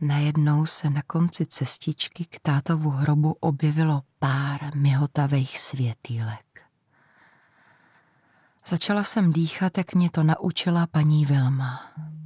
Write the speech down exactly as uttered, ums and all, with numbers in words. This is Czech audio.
Najednou se na konci cestičky k tátovu hrobu objevilo pár mihotavých světýlek. Začala jsem dýchat, jak mě to naučila paní Vilma.